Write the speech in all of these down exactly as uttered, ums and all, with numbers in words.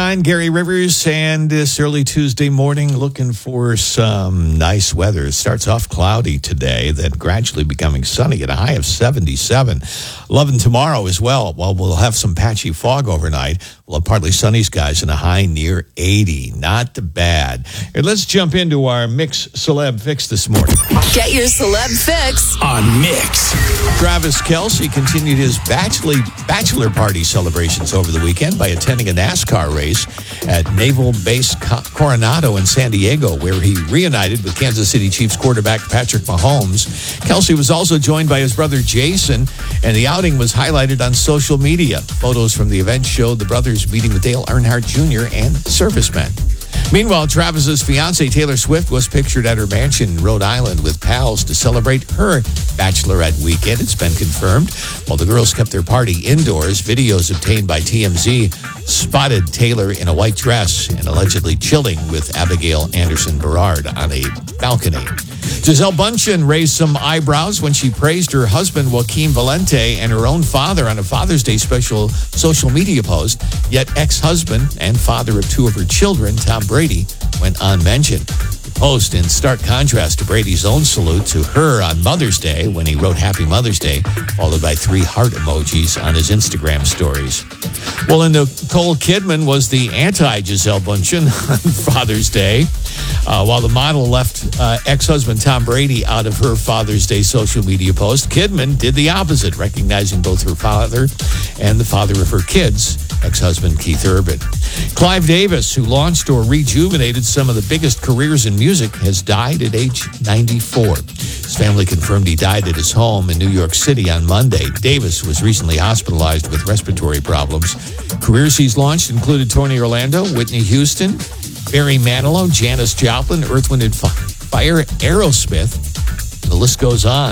nine, Gary Rivers, and this early Tuesday morning looking for some nice weather. It starts off cloudy today, then gradually becoming sunny at a high of seventy-seven. eleven tomorrow as well. Well, we'll have some patchy fog overnight. We'll have partly sunny skies and a high near eighty. Not bad. Here, let's jump into our Mix Celeb Fix this morning. Get your celeb fix on Mix. Travis Kelce continued his bachelor, bachelor party celebrations over the weekend by attending a NASCAR race at Naval Base Coronado in San Diego, where he reunited with Kansas City Chiefs quarterback Patrick Mahomes. Kelce was also joined by his brother Jason, and the outing was highlighted on social media. Photos from the event showed the brothers meeting with Dale Earnhardt Junior and servicemen. Meanwhile, Travis's fiancée Taylor Swift was pictured at her mansion in Rhode Island with pals to celebrate her bachelorette weekend. It's been confirmed. While the girls kept their party indoors, videos obtained by T M Z spotted Taylor in a white dress and allegedly chilling with Abigail Anderson Berard on a balcony. Gisele Bundchen raised some eyebrows when she praised her husband Joaquin Valente and her own father on a Father's Day special social media post. Yet ex-husband and father of two of her children, Tom Brady, went unmentioned. The post in stark contrast to Brady's own salute to her on Mother's Day when he wrote Happy Mother's Day, followed by three heart emojis on his Instagram stories. Well, and Nicole Kidman was the anti-Gisele Bundchen on Father's Day. Uh, while the model left uh, ex-husband Tom Brady out of her Father's Day social media post, Kidman did the opposite, recognizing both her father and the father of her kids, ex-husband Keith Urban. Clive Davis, who launched or rejuvenated some of the biggest careers in music, has died at age ninety-four. His family confirmed he died at his home in New York City on Monday. Davis was recently hospitalized with respiratory problems. Careers he's launched included Tony Orlando, Whitney Houston, Barry Manilow, Janis Joplin, Earth, Wind and Fire, Aerosmith. The list goes on.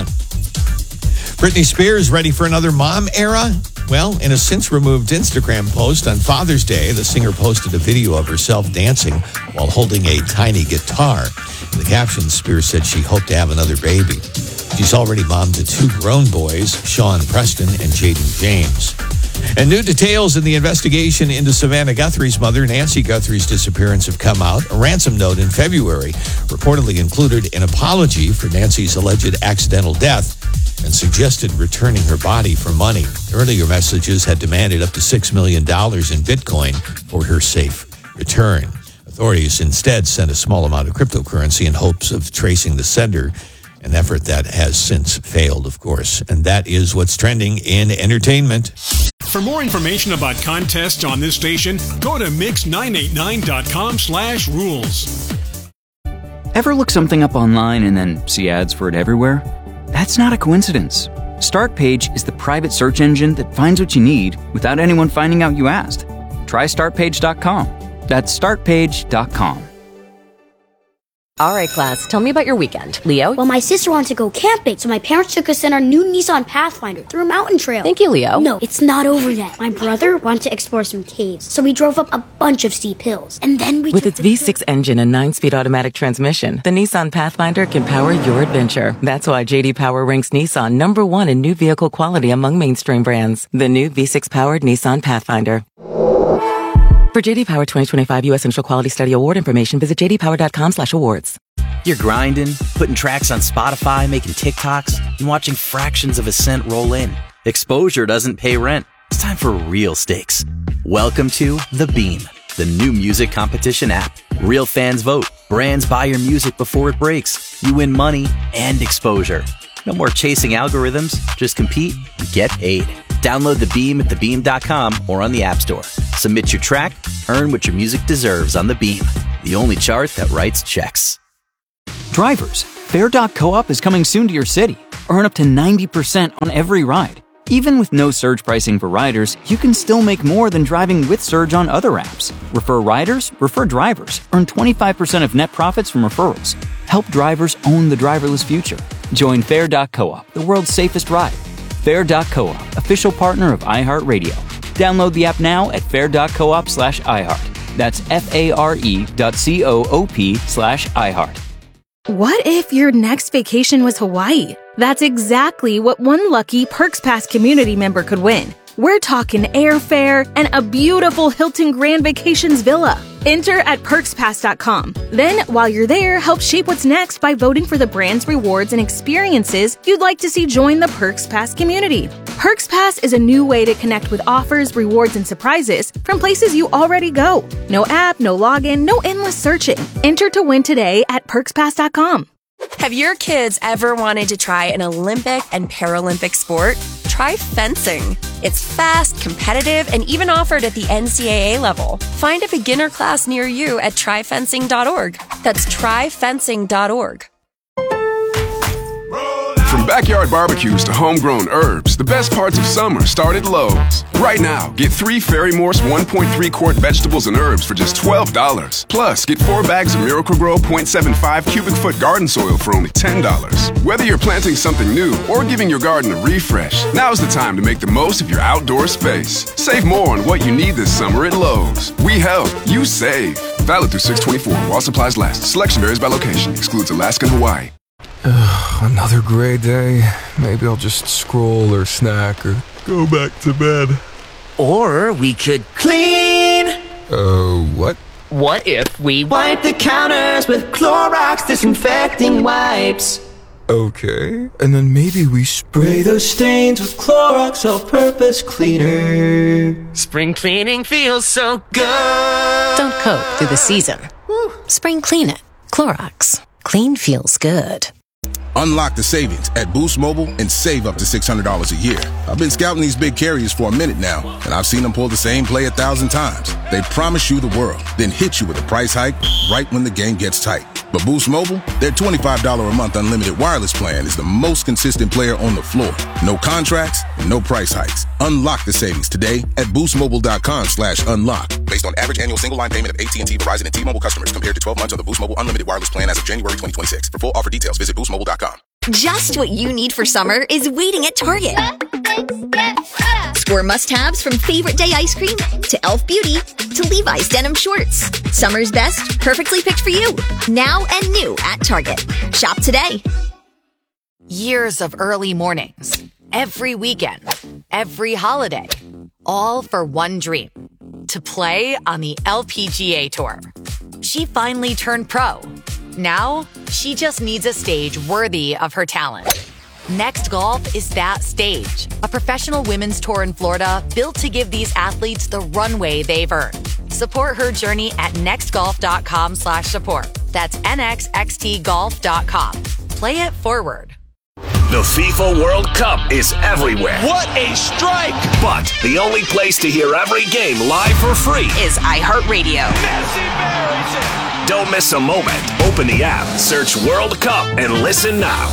Britney Spears ready for another mom era? Well, in a since-removed Instagram post on Father's Day, the singer posted a video of herself dancing while holding a tiny guitar. In the caption, Spears said she hoped to have another baby. She's already mom to two grown boys, Sean Preston and Jaden James. And new details in the investigation into Savannah Guthrie's mother, Nancy Guthrie's disappearance, have come out. A ransom note in February reportedly included an apology for Nancy's alleged accidental death and suggested returning her body for money. Earlier messages had demanded up to six million dollars in Bitcoin for her safe return. Authorities instead sent a small amount of cryptocurrency in hopes of tracing the sender, an effort that has since failed, of course. And that is what's trending in entertainment. For more information about contests on this station, go to mix nine eight nine dot com slash rules. Ever look something up online and then see ads for it everywhere? That's not a coincidence. StartPage is the private search engine that finds what you need without anyone finding out you asked. Try start page dot com. That's start page dot com. All right, class, tell me about your weekend. Leo? Well, my sister wanted to go camping, so my parents took us in our new Nissan Pathfinder through a mountain trail. Thank you, Leo. No, it's not over yet. My brother wanted to explore some caves, so we drove up a bunch of steep hills. And then we... With its V six engine and nine-speed automatic transmission, the Nissan Pathfinder can power your adventure. That's why J D Power ranks Nissan number one in new vehicle quality among mainstream brands. The new V six-powered Nissan Pathfinder. For J D Power twenty twenty-five U S Initial Quality Study Award information, visit j d power dot com slash awards. You're grinding, putting tracks on Spotify, making TikToks, and watching fractions of a cent roll in. Exposure doesn't pay rent. It's time for real stakes. Welcome to The Beam, the new music competition app. Real fans vote. Brands buy your music before it breaks. You win money and exposure. No more chasing algorithms. Just compete and get paid. Download The Beam at the beam dot com or on the App Store. Submit your track, earn what your music deserves on The Beam, the only chart that writes checks. Drivers, Fare dot coop is coming soon to your city. Earn up to ninety percent on every ride. Even with no surge pricing for riders, you can still make more than driving with surge on other apps. Refer riders, refer drivers. Earn twenty-five percent of net profits from referrals. Help drivers own the driverless future. Join Fare dot coop, the world's safest ride. Fare dot coop, official partner of iHeartRadio. Download the app now at fare dot coop slash iHeart. That's F-A-R-E dot C-O-O-P slash iHeart. What if your next vacation was Hawaii? That's exactly what one lucky Perks Pass community member could win. We're talking airfare and a beautiful Hilton Grand Vacations villa. Enter at perks pass dot com. Then, while you're there, help shape what's next by voting for the brands, rewards, and experiences you'd like to see join the Perks Pass community. Perks Pass is a new way to connect with offers, rewards, and surprises from places you already go. No app, no login, no endless searching. Enter to win today at perks pass dot com. Have your kids ever wanted to try an Olympic and Paralympic sport? Try fencing. It's fast, competitive, and even offered at the N C double A level. Find a beginner class near you at try fencing dot org. That's try fencing dot org. From backyard barbecues to homegrown herbs, the best parts of summer start at Lowe's. Right now, get three Fairy Morse one point three quart vegetables and herbs for just twelve dollars. Plus, get four bags of Miracle-Gro zero point seven five cubic foot garden soil for only ten dollars. Whether you're planting something new or giving your garden a refresh, now's the time to make the most of your outdoor space. Save more on what you need this summer at Lowe's. We help, you save. Valid through six twenty-four while supplies last. Selection varies by location. Excludes Alaska and Hawaii. Ugh, another gray day. Maybe I'll just scroll or snack or go back to bed. Or we could clean. Uh, what? What if we wipe the counters with Clorox disinfecting wipes? Okay, and then maybe we spray those stains with Clorox all-purpose cleaner. Spring cleaning feels so good. Don't coat through the season. Woo. Spring clean it. Clorox. Clean feels good. Unlock the savings at Boost Mobile and save up to six hundred dollars a year. I've been scouting these big carriers for a minute now, and I've seen them pull the same play a thousand times. They promise you the world, then hit you with a price hike right when the game gets tight. But Boost Mobile, their twenty-five dollars a month unlimited wireless plan is the most consistent player on the floor. No contracts, no price hikes. Unlock the savings today at boostmobile.com slash unlock. Based on average annual single line payment of A T and T, Verizon, and T-Mobile customers compared to twelve months on the Boost Mobile unlimited wireless plan as of January twenty twenty-six. For full offer details, visit boost mobile dot com. Just what you need for summer is waiting at Target. Score must-haves from Favorite Day ice cream to e l f Beauty to Levi's denim shorts. Summer's best, perfectly picked for you. Now and new at Target. Shop today. Years of early mornings, every weekend, every holiday, all for one dream, to play on the L P G A Tour. She finally turned pro. Now, she just needs a stage worthy of her talent. Next Golf is that stage, a professional women's tour in Florida built to give these athletes the runway they've earned. Support her journey at nextgolf.com slash support. That's nxxtgolf.com. Play it forward. The FIFA World Cup is everywhere. What a strike! But the only place to hear every game live for free is iHeartRadio. Messi buries it! Don't miss a moment. Open the app, search World Cup, and listen now.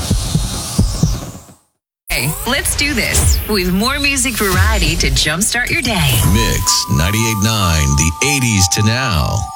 Hey, let's do this with more music variety to jumpstart your day. Mix ninety-eight point nine, the eighties to now.